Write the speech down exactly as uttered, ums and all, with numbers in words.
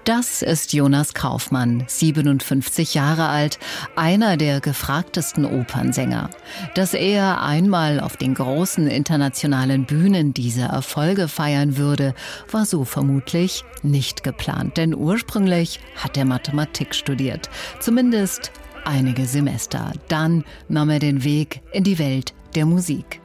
Das ist Jonas Kaufmann, siebenundfünfzig Jahre alt, einer der gefragtesten Opernsänger. Dass er einmal auf den großen internationalen Bühnen diese Erfolge feiern würde, war so vermutlich nicht geplant. Denn ursprünglich hat er Mathematik studiert, zumindest einige Semester. Dann nahm er den Weg in die Welt der Musik.